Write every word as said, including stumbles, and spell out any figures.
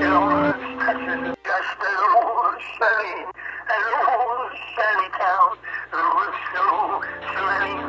almost touches just an old sunny, an old sunny town. It was so sunny.